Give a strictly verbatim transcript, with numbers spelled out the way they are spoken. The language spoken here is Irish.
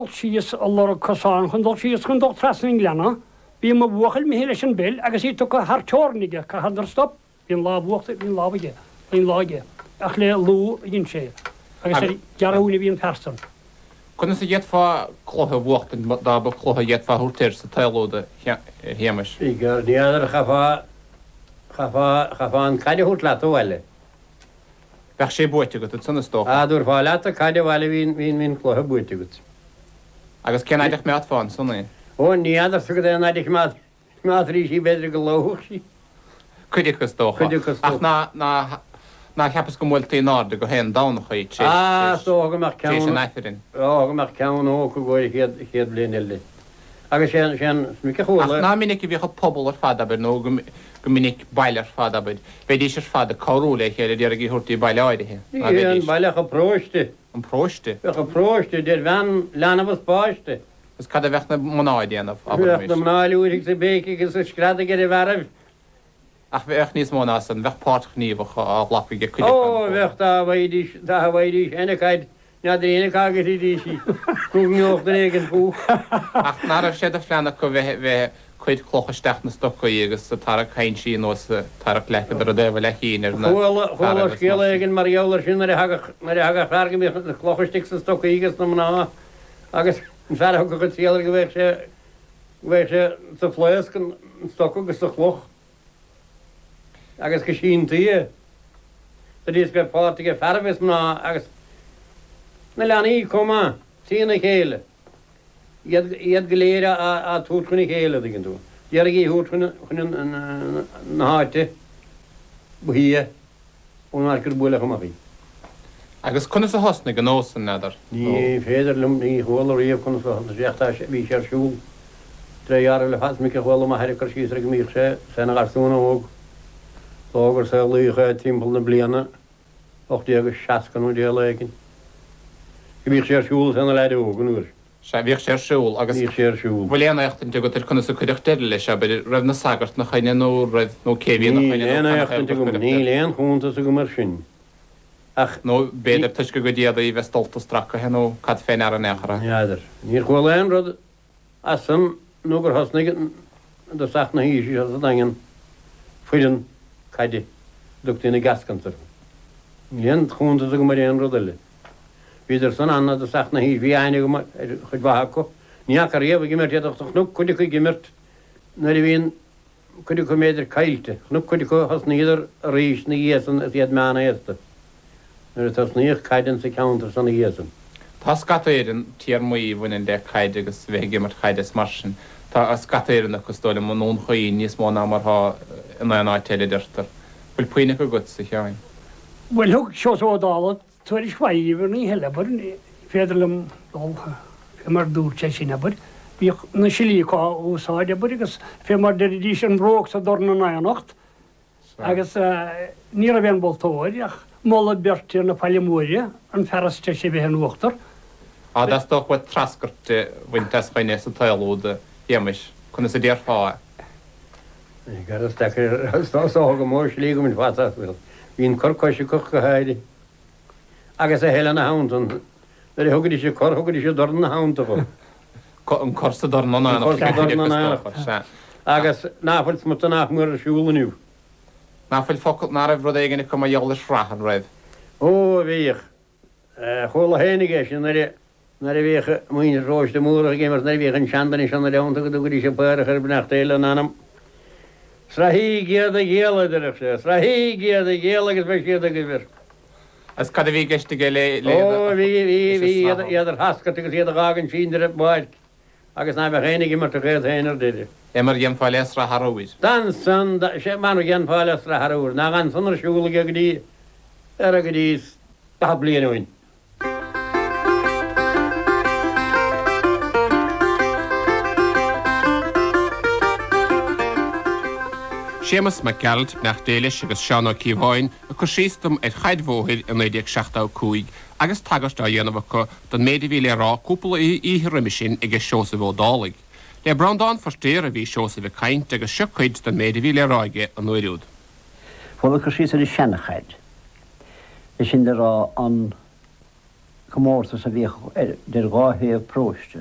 Síos a lor cosán chun dul síos chun dul trasning lena, bí ma bhuachil mi héile sin bil, agus í tu go thar teornige chu hadar stop, bhíon lá bhuachta bhíon láige, bhíon láige, ach le lú dhin sé, agus dearúna bhíon person. Chuna sa dhéad fá chlutha bhuachtain dá ba chlutha dhéad fá húltéir sa tailóda héamas. Í gur níadar chafá chafá an caiide hút leat bhile. Bech sé buite go sanna stó. A dúr fá leat a caiide bhile hín hín chlutha buite go. Agus cén aideach mead fáin sanna. Ó níadar su go an aideach mead mead rí sí beidir go lóthach sí. Cuidir go stócha. Cuidir go stócha. Ach ná ná ná cheapas go bhfuil taí náda go hen dánach chuid sé. Á stócha meach ceann. Sé sin éifirin. Á go meach ceann ó go bhfuil chéad chéad bliain ile. Agus sé sé mi ce chóla. Ach ná minic bhíocha pobl ar fada bid nó go minic bailar fada bid. Beidir sé fada choúla chéile dear í hurtaí baileáidethe. Í bailach a próiste. An próiste. Bheach a próiste déir bhean leanamh páiste. Is cad a bheith na mnáidéanamh. Bheach na mnáiliúigh sa béci agus sa scrada gur i bharah. Ach bheith níos móna san bheith páirch níomh á lapaige chuide. Ó bheach tá bhaidís tá bhaidís enacaid nead éanaach agat i dísí. Cúgneocht an éigen fú. Ach ná raibh séad a phleanach go bheith chuid clochaisteach na stocaí agus sa tarach chain sí nó sa tarach lecha ar a déh le híínar na. Chúla scéala éigen marheolar sin mar haga ferga mé na clochaistic sa stocaí agus na mná agus an fer go go tíalar go bheith sé bheith sé sa phléas an stoca agus sa chloch. Agus go sin tí. Tá dís go páta go fervis mná agus na leanaí comá tína chéile. Iad go léire a túd chuna chéile gin tú. Dear í hút chun na háite buhí ónar gur bula chumachí. Agus chuna sa hosna go nósan nadar. Ní féidir lum ní hóla riomh chuna sa réchtá bhí sé siúil. Tréhear le fas mice hóla a heidir síos go míoh sé sena garsúna óg. Lágur sa luúcha timppla na bliana ochtaí agus seacanú dé legin. Go bhíh sé siúil sena leide ógan úr. sé bhíh sé siúil agus sé siúil. bhfuilíanaachtain go tar chuna sa chuideach deile lei se beidir raibh na sagart na chaine nó raibh nó céhíon na chaine ní léon chunta sa go mar sin. Ach nó béidir tuis go go díad í bheitstolta stracha henó cad féin ar an éachara. Idir. Níor chhuiil rud as san nó gur hasnig do saach na híí a dagan fuidan caiide dúchttaí na gascantar. Léon chunta sa go mar éon rudaile. Bhíidir san anna do saach na híí bhí aine go chuid bhaco. Níach ar réomh gimmert éach nó chuide chu gimmert na bhíon chuide chu méidir caiilte. nó chuide chu has níidir a ríis na dhéasan a iad meánna éasta. Nuair a tas níoch caiidan sa counter sanna dhéasan. Tá scataéiran tíar muí bhain de chaide agus bheith gimmert chaides mar sin. Tá a scataéiran agus tóla mó nón chuí níos mó ná marth in áiteile deirtar. Bhfuil puoine go gut sa cheáin. Well thug seo ódála tuair is bhaíomhar ní heile bar féidirlam mar dúr sé sin bud. Bhí na silíá úsáide bud agus fé mar de dí an bróg sa dorna naanacht agus ní a bhéon boltóir ach móla beirtíar na palmúide an ferraste sé bhé an uachtar. Á das tó chuid trascarte bhainte chuine sa tailóda dhéamis chuna sa déar fáa. Gar tá go mór slí go min fáil. Bhín corcóise coch go háide. Agus a héile na hántan, ar thugadí sé cor thugadí sé dorna hánta go. An corsa dorna náach. Agus náfuil mu nach mar a siúlaniu. Náfuil focail ná raibh rud éigeine cum dheolala srath an raibh. Ó bhíoch chola héanaige sin na bhécha muoine róis de múra gémar na bhíh an seandaní sena leanta go dúgadí sé páir ar bnacht éile anam. Srahí géad a ggéala idirh sé, Srahí géad a ggéala agus bheith siad a go bhir. As cad a bhí geiste go le Ó bhí bhí iadidir hasca agus iad a gágan síidir báid agus ná bheith héananig mar réad héanaar déidir. É mar dhéon fáil éas ra Harúis. Dan san sé manú gcean fáile ra Harúr, ná an sanar siúla go dtí ar a go dtí tá blianúin. Séamas me geld nach déiles agus seanna cíomháin a chu sístam ag chaidmhóthir in éideag seachtá cúig agus tagastá dhéanamh go don méidir bhí le rá cúpla í riimi sin ag seosa bh dálaigh. Le Brandán forstéir a bhí seosa bh caint agus secuid don méidir bhí le ráige an nuiriúd. Fóla chu síos ar i seannachaid. Is sin de rá an Comórtas a bhí de ráthíomh próiste.